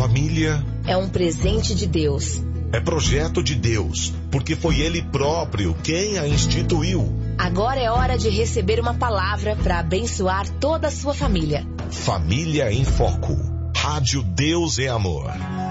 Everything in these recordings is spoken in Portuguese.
família é um presente de Deus. é projeto de Deus, porque foi Ele próprio quem a instituiu. Agora é hora de receber uma palavra para abençoar toda a sua família. Família em Foco. Rádio Deus é Amor.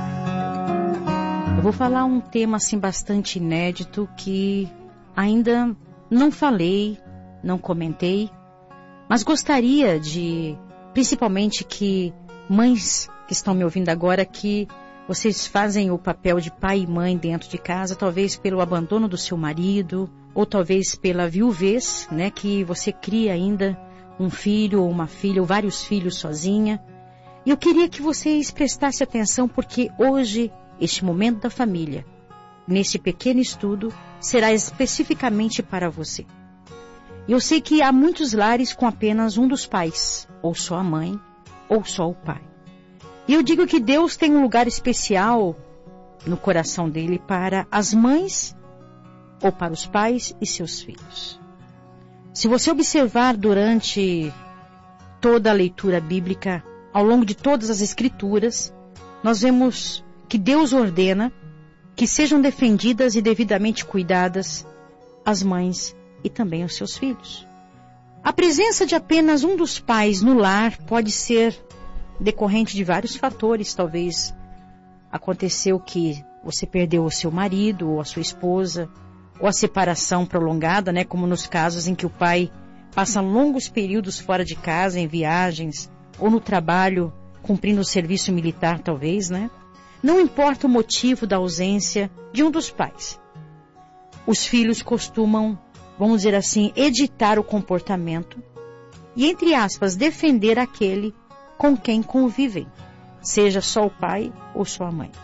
Eu vou falar um tema assim bastante inédito que ainda não falei, não comentei, mas gostaria de, principalmente que mães que estão me ouvindo agora, que vocês fazem o papel de pai e mãe dentro de casa, talvez pelo abandono do seu marido, ou talvez pela viuvez, né, que você cria ainda um filho ou uma filha, ou vários filhos sozinha. E eu queria que vocês prestassem atenção, porque hoje, este momento da família, nesse pequeno estudo, será especificamente para você. E eu sei que há muitos lares com apenas um dos pais, ou só a mãe, ou só o pai. E eu digo que Deus tem um lugar especial no coração dele para as mães ou para os pais e seus filhos. Se você observar durante toda a leitura bíblica, ao longo de todas as escrituras, nós vemos que Deus ordena que sejam defendidas e devidamente cuidadas as mães e também os seus filhos. A presença de apenas um dos pais no lar pode ser decorrente de vários fatores. Talvez aconteceu que você perdeu o seu marido ou a sua esposa, ou a separação prolongada, né, como nos casos em que o pai passa longos períodos fora de casa, em viagens, ou no trabalho, cumprindo o serviço militar, talvez, né? Não importa o motivo da ausência de um dos pais. Os filhos costumam, vamos dizer assim, editar o comportamento e, entre aspas, defender aquele com quem convivem, seja só o pai ou só a mãe.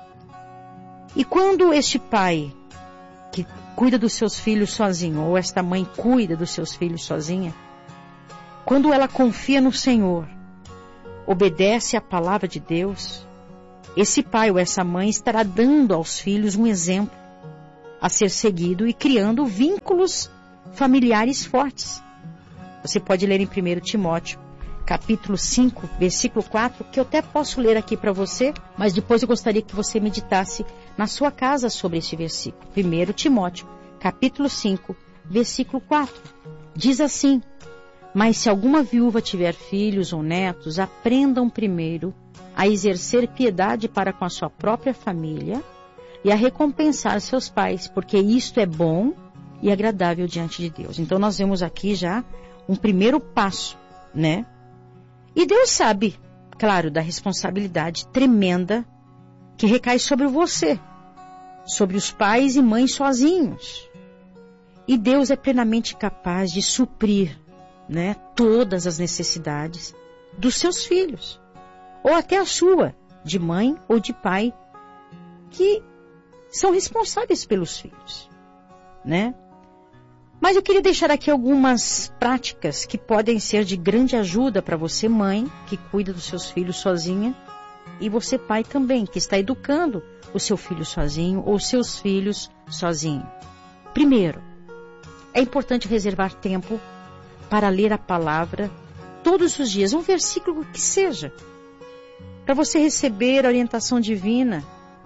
E quando este pai que cuida dos seus filhos sozinho, ou esta mãe cuida dos seus filhos sozinha, quando ela confia no Senhor, obedece à palavra de Deus, esse pai ou essa mãe estará dando aos filhos um exemplo a ser seguido e criando vínculos familiares fortes. Você pode ler em 1 Timóteo, capítulo 5, versículo 4, que eu até posso ler aqui para você, mas depois eu gostaria que você meditasse na sua casa sobre este versículo. 1 Timóteo, capítulo 5, versículo 4. Diz assim: mas se alguma viúva tiver filhos ou netos, aprendam primeiro a exercer piedade para com a sua própria família e a recompensar seus pais, porque isto é bom e agradável diante de Deus. Então nós vemos aqui já um primeiro passo, né? E Deus sabe, claro, da responsabilidade tremenda que recai sobre você, sobre os pais e mães sozinhos. E Deus é plenamente capaz de suprir, né, todas as necessidades dos seus filhos, ou até a sua, de mãe ou de pai, que são responsáveis pelos filhos, né? Mas eu queria deixar aqui algumas práticas que podem ser de grande ajuda para você, mãe, que cuida dos seus filhos sozinha, e você, pai, também, que está educando o seu filho sozinho ou seus filhos sozinho. Primeiro, é importante reservar tempo para ler a palavra todos os dias, um versículo que seja, para você receber a orientação divina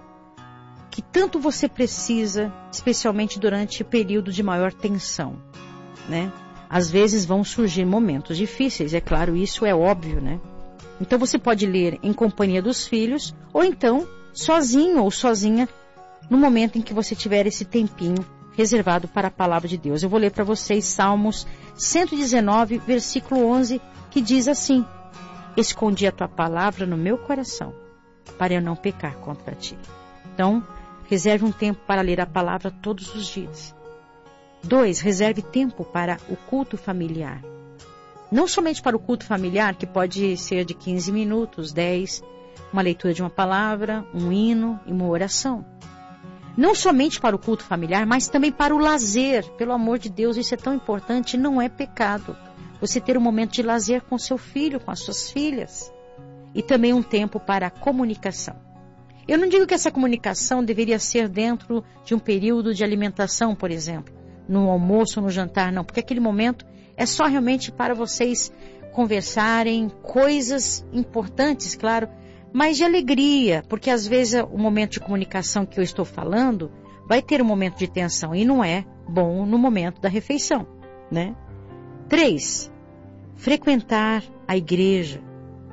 que tanto você precisa, especialmente durante o período de maior tensão, né? Às vezes vão surgir momentos difíceis, é claro, isso é óbvio, né? Então você pode ler em companhia dos filhos, ou então sozinho ou sozinha, no momento em que você tiver esse tempinho reservado para a palavra de Deus. Eu vou ler para vocês Salmos 119, versículo 11, que diz assim: escondi a tua palavra no meu coração, para eu não pecar contra ti. Então, reserve um tempo para ler a palavra todos os dias. 2, reserve tempo para o culto familiar. Não somente para o culto familiar, que pode ser de 15 minutos, 10, uma leitura de uma palavra, um hino e uma oração. Não somente para o culto familiar, mas também para o lazer. Pelo amor de Deus, isso é tão importante, não é pecado. Você ter um momento de lazer com seu filho, com as suas filhas. E também um tempo para a comunicação. Eu não digo que essa comunicação deveria ser dentro de um período de alimentação, por exemplo, no almoço ou no jantar, não, porque aquele momento é só realmente para vocês conversarem coisas importantes, claro, mas de alegria, porque às vezes o momento de comunicação que eu estou falando vai ter um momento de tensão e não é bom no momento da refeição, né? 3. Frequentar a igreja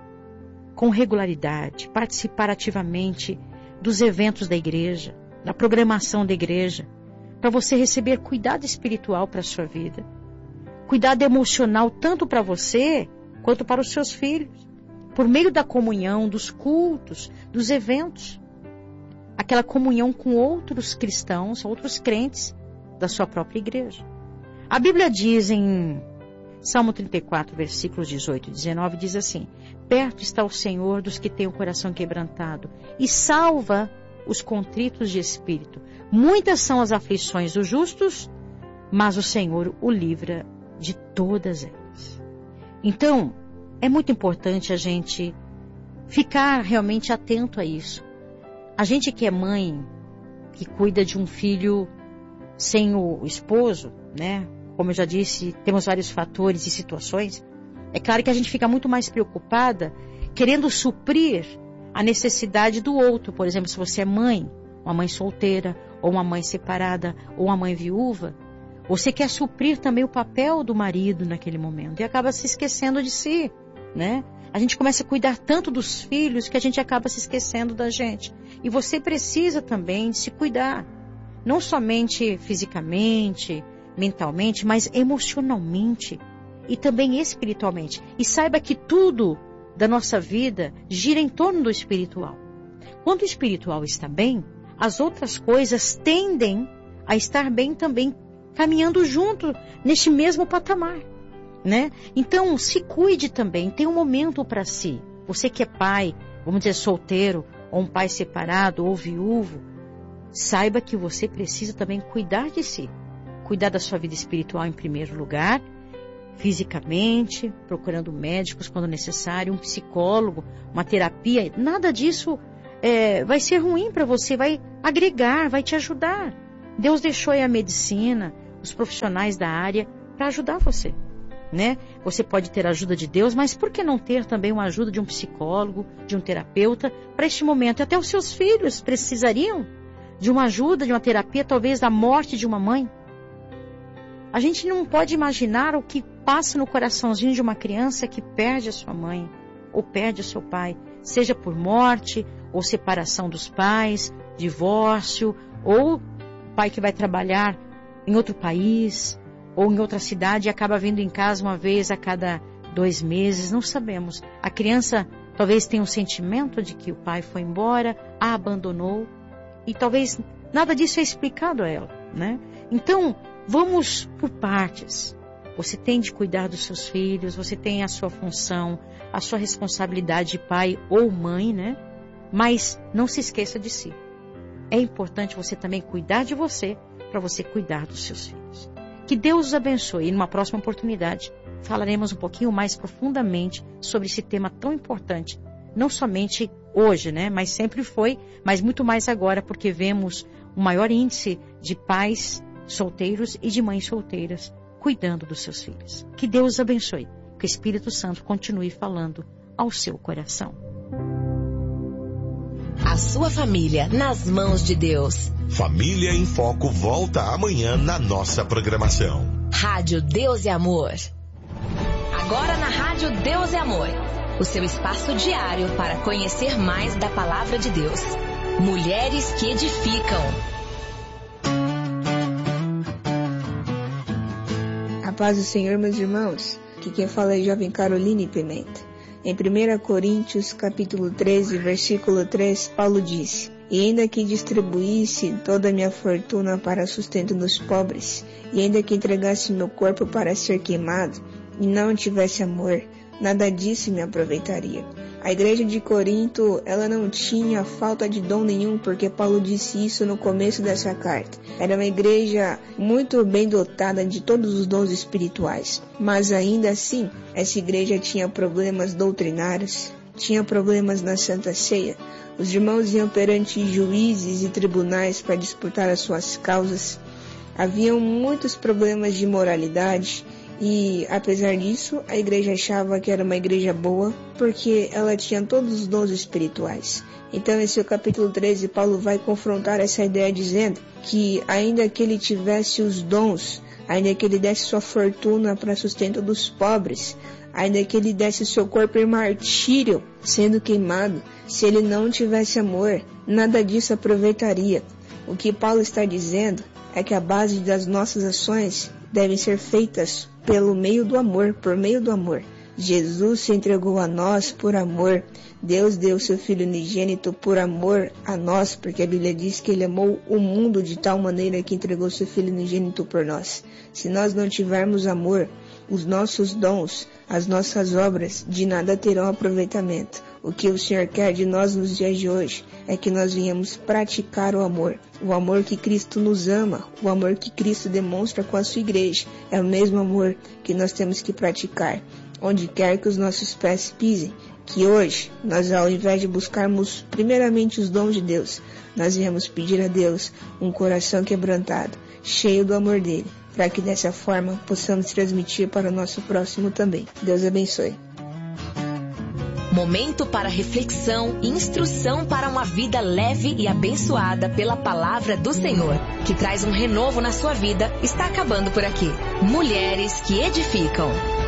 com regularidade, participar ativamente dos eventos da igreja, da programação da igreja, para você receber cuidado espiritual para a sua vida, cuidado emocional tanto para você quanto para os seus filhos, por meio da comunhão, dos cultos, dos eventos, aquela comunhão com outros cristãos, outros crentes da sua própria igreja. A Bíblia diz em Salmo 34, versículos 18 e 19, diz assim: perto está o Senhor dos que têm o coração quebrantado e salva os contritos de espírito. Muitas são as aflições dos justos, mas o Senhor o livra de todas elas. Então, é muito importante a gente ficar realmente atento a isso. A gente que é mãe, que cuida de um filho sem o esposo, né? Como eu já disse, temos vários fatores e situações. É claro que a gente fica muito mais preocupada querendo suprir a necessidade do outro. Por exemplo, se você é mãe, uma mãe solteira, ou uma mãe separada, ou uma mãe viúva, você quer suprir também o papel do marido naquele momento e acaba se esquecendo de si, né? A gente começa a cuidar tanto dos filhos que a gente acaba se esquecendo da gente. E você precisa também de se cuidar, não somente fisicamente, mentalmente, mas emocionalmente e também espiritualmente. E saiba que tudo da nossa vida gira em torno do espiritual. Quando o espiritual está bem, as outras coisas tendem a estar bem também, caminhando junto neste mesmo patamar, né? Então, se cuide também, tem um momento para si. Você que é pai, vamos dizer solteiro, ou um pai separado, ou viúvo, saiba que você precisa também cuidar de si. Cuidar da sua vida espiritual em primeiro lugar, fisicamente, procurando médicos quando necessário, um psicólogo, uma terapia. Nada disso vai ser ruim para você, vai agregar, vai te ajudar. Deus deixou aí a medicina, os profissionais da área para ajudar você, né? Você pode ter a ajuda de Deus, mas por que não ter também uma ajuda de um psicólogo, de um terapeuta para este momento? Até os seus filhos precisariam de uma ajuda, de uma terapia, talvez da morte de uma mãe. A gente não pode imaginar o que passa no coraçãozinho de uma criança que perde a sua mãe ou perde o seu pai, seja por morte ou separação dos pais, divórcio, ou pai que vai trabalhar em outro país ou em outra cidade e acaba vindo em casa uma vez a cada 2 meses, não sabemos. A criança talvez tenha um sentimento de que o pai foi embora, a abandonou e talvez nada disso é explicado a ela, né? Então, vamos por partes. Você tem de cuidar dos seus filhos, você tem a sua função, a sua responsabilidade de pai ou mãe, né? Mas não se esqueça de si. É importante você também cuidar de você, para você cuidar dos seus filhos. Que Deus os abençoe. E numa próxima oportunidade, falaremos um pouquinho mais profundamente sobre esse tema tão importante. Não somente hoje, né? Mas sempre foi, mas muito mais agora, porque vemos um maior índice de pais solteiros e de mães solteiras cuidando dos seus filhos. Que Deus os abençoe. Que o Espírito Santo continue falando ao seu coração. A sua família nas mãos de Deus. Família em Foco volta amanhã na nossa programação. Rádio Deus e Amor. Agora na Rádio Deus e Amor. O seu espaço diário para conhecer mais da Palavra de Deus. Mulheres que edificam. A paz do Senhor, meus irmãos. Aqui quem fala é jovem Caroline Pimenta. Em 1 Coríntios, capítulo 13, versículo 3, Paulo disse: E ainda que distribuísse toda a minha fortuna para sustento dos pobres, e ainda que entregasse meu corpo para ser queimado, e não tivesse amor, nada disso me aproveitaria. A igreja de Corinto, ela não tinha falta de dom nenhum, porque Paulo disse isso no começo dessa carta. Era uma igreja muito bem dotada de todos os dons espirituais. Mas ainda assim, essa igreja tinha problemas doutrinários, tinha problemas na Santa Ceia. Os irmãos iam perante juízes e tribunais para disputar as suas causas. Haviam muitos problemas de moralidade E apesar disso, a igreja achava que era uma igreja boa porque ela tinha todos os dons espirituais. Então, em seu capítulo 13, Paulo vai confrontar essa ideia dizendo que ainda que ele tivesse os dons, ainda que ele desse sua fortuna para sustento dos pobres, ainda que ele desse seu corpo em martírio, sendo queimado, se ele não tivesse amor, nada disso aproveitaria. O que Paulo está dizendo é que a base das nossas ações devem ser feitas pelo meio do amor, por meio do amor. Jesus se entregou a nós por amor. Deus deu seu Filho unigênito por amor a nós, porque a Bíblia diz que Ele amou o mundo de tal maneira que entregou seu Filho unigênito por nós. Se nós não tivermos amor, os nossos dons, as nossas obras, de nada terão aproveitamento. O que o Senhor quer de nós nos dias de hoje é que nós venhamos praticar o amor que Cristo nos ama, o amor que Cristo demonstra com a sua igreja. É o mesmo amor que nós temos que praticar, onde quer que os nossos pés pisem. Que hoje, nós ao invés de buscarmos primeiramente os dons de Deus, nós viemos pedir a Deus um coração quebrantado, cheio do amor dele, para que dessa forma possamos transmitir para o nosso próximo também. Deus abençoe. Momento para reflexão e instrução para uma vida leve e abençoada pela palavra do Senhor, que traz um renovo na sua vida, está acabando por aqui. Mulheres que edificam.